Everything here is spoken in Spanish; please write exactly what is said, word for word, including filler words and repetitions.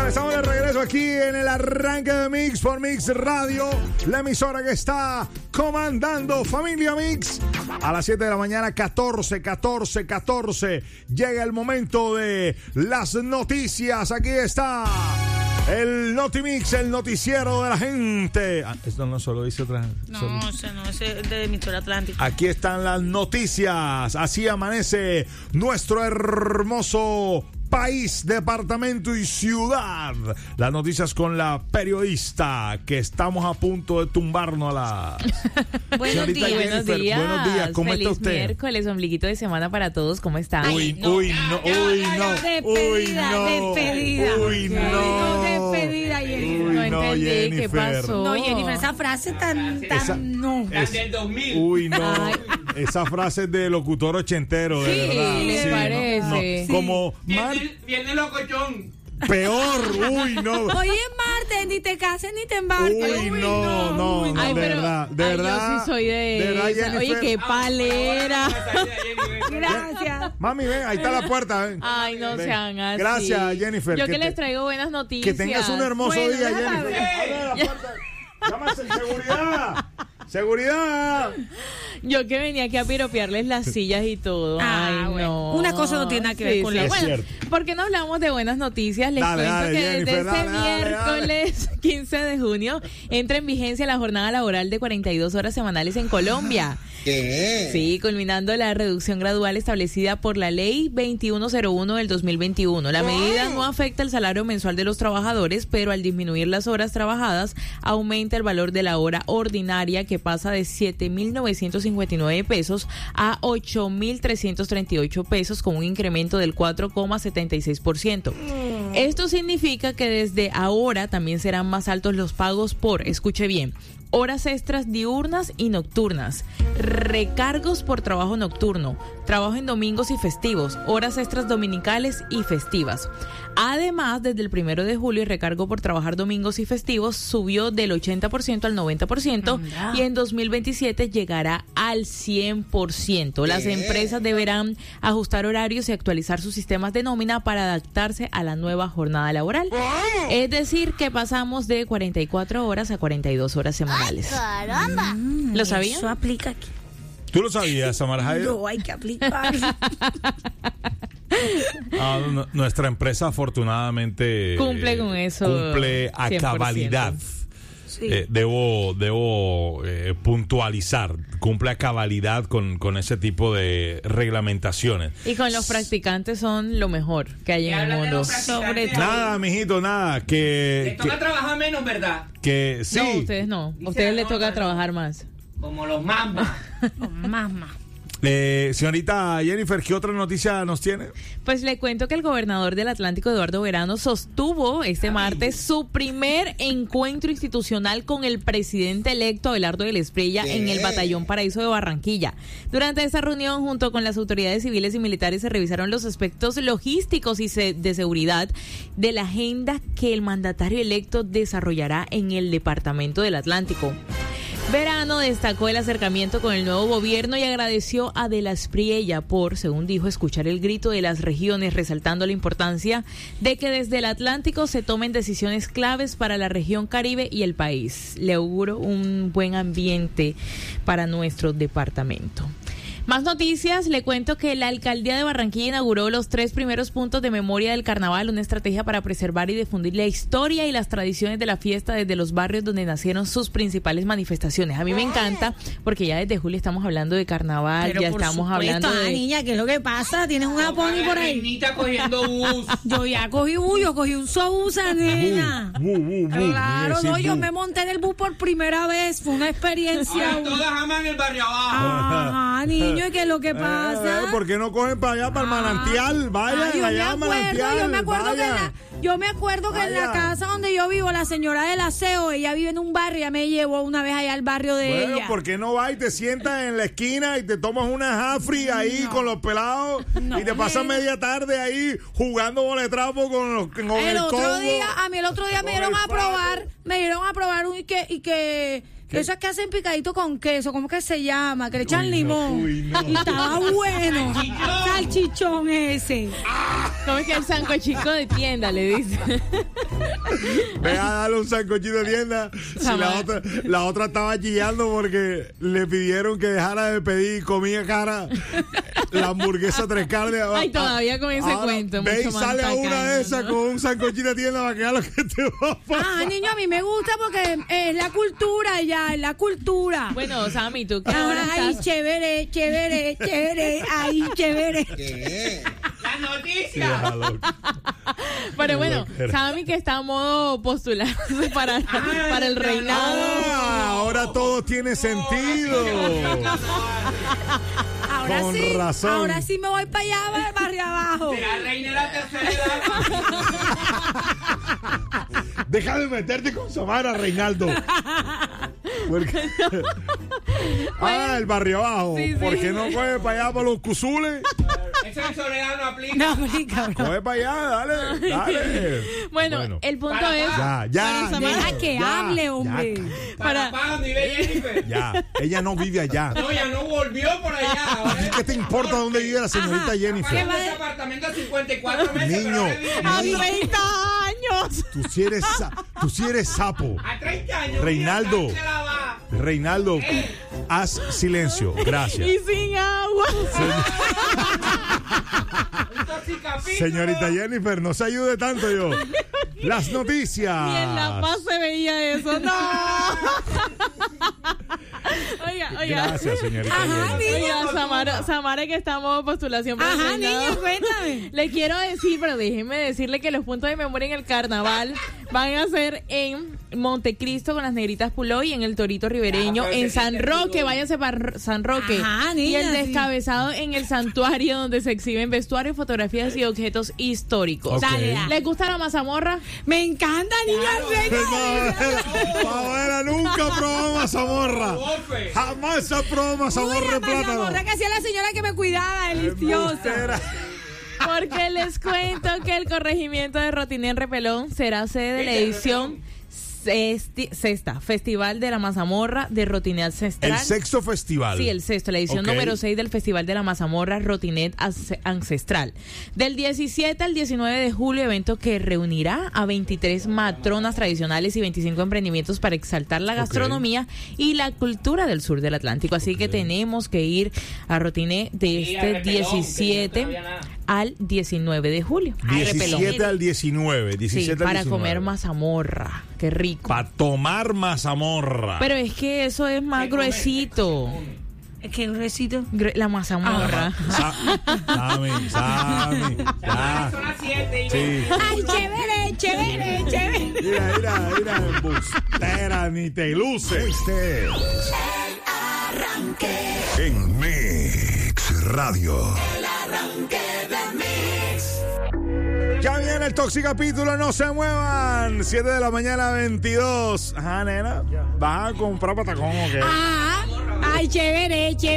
Bueno, estamos de regreso aquí en el arranque de Mix por Mix Radio, la emisora que está comandando Familia Mix. A las siete de la mañana, catorce, catorce, catorce. Llega el momento de las noticias. Aquí está el Notimix, el noticiero de la gente. Ah, esto no solo dice otra. No, solo... o sea, no, ese es de emisora Atlántico. Aquí están las noticias. Así amanece nuestro hermoso país, departamento y ciudad. Las noticias con la periodista que estamos a punto de tumbarnos a la... Buenos días. Buenos días. Buenos días, ¿cómo Feliz está usted? miércoles, ombliguito de semana para todos, ¿cómo están? Uy, no, uy, ya, no, ya, uy, ya, no. ya, Uy, despedida, no. despedida. Uy, no. Despedida, Jennifer. Uy, no no, entendí, ¿qué Jennifer. pasó? No, Jennifer, esa frase tan, tan, Esa- no. Es- del dos mil. Uy, no. Ay. Esa frase es de locutor ochentero, de Sí, verdad. ¿les no, parece? no. Sí. Como Mar- Viene, viene locochón. peor. Uy, no. Hoy es martes, ni te cases ni te embarques. Uy, no, no, uy, no, Ay, de pero- verdad, de ay, verdad. yo sí soy de, de verdad, esa. Oye, Jennifer. qué palera. Gracias. Mami, ven, ahí está la puerta. Ven. Ay, no Ven. sean así. Gracias, Jennifer. Yo que, te- les traigo buenas noticias. Que tengas un hermoso Bueno, día, déjala Jennifer. ver. Abre la puerta. Llámase seguridad. Seguridad. Yo que venía aquí a piropearles las sillas y todo. Ah, Ay, bueno. no. Una cosa no tiene nada que ver con la Es Bueno, cierto. ¿por qué no hablamos de buenas noticias? Les Dale, cuento dale, que Jennifer, desde dale, este dale, miércoles quince de junio entra en vigencia la jornada laboral de cuarenta y dos horas semanales en Colombia. ¿Qué? Sí, culminando la reducción gradual establecida por la Ley veintiuno cero uno del dos mil veintiuno. La medida no afecta el salario mensual de los trabajadores, pero al disminuir las horas trabajadas, aumenta el valor de la hora ordinaria, que pasa de siete mil novecientos cincuenta y nueve pesos a ocho mil trescientos treinta y ocho pesos, con un incremento del cuatro coma setenta y seis por ciento. Esto significa que desde ahora también serán más altos los pagos por, escuche bien, horas extras diurnas y nocturnas, recargos por trabajo nocturno, trabajo en domingos y festivos, horas extras dominicales y festivas. Además, desde el primero de julio, el recargo por trabajar domingos y festivos subió del ochenta por ciento al noventa por ciento y en dos mil veintisiete llegará al cien por ciento. Las empresas deberán ajustar horarios y actualizar sus sistemas de nómina para adaptarse a la nueva jornada laboral. Es decir, que pasamos de cuarenta y cuatro horas a cuarenta y dos horas semanales. ¡Caramba! ¿Lo sabían? Eso aplica aquí. ¿Tú lo sabías, Samara Jairo? No, hay que aplicar. Ah, no, nuestra empresa afortunadamente Cumple con eso cumple a cien por ciento. cabalidad. Sí. Eh, debo debo eh, puntualizar, cumple a cabalidad con, con ese tipo de reglamentaciones. Y con los practicantes son lo mejor que hay en el hablan de mundo. los practicantes. Sobre todo. Nada, mijito, nada, Le que toca que, trabajar menos, ¿verdad? que sí. No, ustedes no. A Dice ustedes la les nota, toca ¿no? trabajar más. Como los mamas. Mamá. Eh, señorita Jennifer, ¿qué otra noticia nos tiene? Pues le cuento que el gobernador del Atlántico, Eduardo Verano, sostuvo este martes su primer encuentro institucional con el presidente electo Abelardo del Espriella en el Batallón Paraíso de Barranquilla. Durante esta reunión, junto con las autoridades civiles y militares, se revisaron los aspectos logísticos y se- de seguridad de la agenda que el mandatario electo desarrollará en el Departamento del Atlántico. Verano destacó el acercamiento con el nuevo gobierno y agradeció a De la Espriella por, según dijo, escuchar el grito de las regiones, resaltando la importancia de que desde el Atlántico se tomen decisiones claves para la región Caribe y el país. Le auguro un buen ambiente para nuestro departamento. Más noticias, le cuento que la alcaldía de Barranquilla inauguró los tres primeros puntos de memoria del carnaval, una estrategia para preservar y difundir la historia y las tradiciones de la fiesta desde los barrios donde nacieron sus principales manifestaciones. A mí me encanta porque ya desde julio estamos hablando de carnaval, Pero ya por estamos supuesto, hablando ah, de... niña, ¿qué es lo que pasa? ¿Tienes un Japón por ahí? Reinita cogiendo bus. Yo ya cogí bus, yo cogí un Sousa, nena. Bu, bu, bu, Claro, bu, no, sí, yo bu. me monté en el bus por primera vez, fue una experiencia. Ahora todas aman el barrio abajo. Ajá, niño, ¿y qué es lo que Eh, pasa? ¿Por qué no cogen para allá, para el manantial? Vayan Ay, yo, allá al me acuerdo, manantial. yo me acuerdo que vayan. la, yo me acuerdo que en la Vaya. casa donde yo vivo, la señora del aseo, ella vive en un barrio, ella me llevó una vez allá al barrio de Bueno, ella. ¿por qué no vas y te sientas en la esquina y te tomas una Jafri ahí No. con los pelados No, y te pasas nena. media tarde ahí jugando boletrapo con, los, con el, el otro combo? día, a mí el otro día me con dieron el a fajo. probar, me dieron a probar un y que, y que ¿Qué? Eso es que hacen picadito con queso, ¿cómo que se llama? Que le echan Uy, no, limón. uy, no. Y estaba bueno. Salchichón. Salchichón ese. ¿Cómo es que el sancochico de tienda le dice? Ve a darle un sancochito de tienda. Si la Jamás. otra, la otra estaba chillando porque le pidieron que dejara de pedir comida cara. La hamburguesa tres carnes. Ay, todavía con ese Ahora, cuento, Ve y mucho sale a mantacano, una de esas ¿no? con un sancochito de tienda para que haga lo que te va a pasar. Ah, niño, a mí me gusta porque es la cultura ya, es la cultura. Bueno, Sammy, tú que ahora Ay, estás... chévere, chévere, chévere, ay, chévere. La noticia. Vieja loca. Pero bueno, loquera. Sammy que está a modo postularse para, para el reinado. Ah, ahora todo tiene sentido. Ahora Con sí, razón. ahora sí me voy para allá, para el barrio abajo. Será reina de la tercera edad. Deja de meterte con Samara, Reinaldo. Porque... ah, el barrio abajo. Sí, sí. ¿Por qué no coge para allá para los cusules? Eso en Soledad no aplica. No, aplica, bro. Coge para allá, dale, dale. Bueno, el punto Para es... Ya, ya. para Samara- Deja que ya, hable, ya, hombre. Para para- Paz, nivel Jennifer. Ya, ella no vive allá. No, ya no volvió por allá. Ahora es- ¿Qué te importa dónde vive la señorita Ajá. Jennifer? ¿Qué Pagando va- ese apartamento a cincuenta y cuatro meses, Niño. pero ahora vive ¡A Niño. treinta años! Tú sí eres, sa- tú sí eres sapo. a treinta años. Reinaldo. mira, se la va. Reinaldo, haz silencio. Gracias. Y sin agua. Un toxicapítulo. Señorita Jennifer, no se ayude tanto yo. Las noticias. Y en La Paz se veía eso. ¡No! Oiga, oiga. Gracias, señorita Ajá, Jennifer. Oiga, Samara, Samara que estamos en postulación para el Ajá, reinado. niño, cuéntame. Le quiero decir, pero déjenme decirle que los puntos de memoria en el carnaval van a ser en Montecristo con las negritas Puloy, en el Torito Ribereño, Ya, pero en ese San chiste Roque, Puloy. váyanse para San Roque. Ajá, y niña, el sí. descabezado en el santuario donde se exhiben vestuarios, fotografías y objetos históricos. Ok. Dale, ¿Les gusta la mazamorra? Me encanta, niña. Pavera nunca probó mazamorra. Bofe. Jamás ha probado mazamorra de Uy, la plátano. mazamorra que hacía la señora que me cuidaba, deliciosa. Embustera. Porque les cuento que el corregimiento de Rotiné en Repelón será sede de la edición sexti- sexta Festival de la Mazamorra de Rotiné Ancestral. El sexto festival. Sí, el sexto, la edición Ok. número seis del Festival de la Mazamorra Rotinet As- Ancestral. Del diecisiete al diecinueve de julio, evento que reunirá a veintitrés matronas tradicionales y veinticinco emprendimientos para exaltar la gastronomía y la cultura del sur del Atlántico. Así que tenemos que ir a Rotiné de Sí, a este Repelón, que yo diecisiete no sabía nada. al diecinueve de julio. Ay, Repelón. diecisiete al diecinueve. Sí, diecisiete al para diecinueve. comer mazamorra. Qué rico. Para tomar mazamorra. Pero es que eso es más Se come, gruesito. Es que gruesito. Gre- La mazamorra. Sa- Sammy, Sammy. Ya. Son las siete y Sí. veinte. Ay, chévere, chévere, chévere. Mira, mira, mira, embustera, ni te luces. Este es en Mix Radio. Ya viene el Toxicapítulo, no se muevan. siete de la mañana, veintidós. Ajá, nena. ¿Vas a comprar patacón o qué? Ah, ay, chévere, chévere.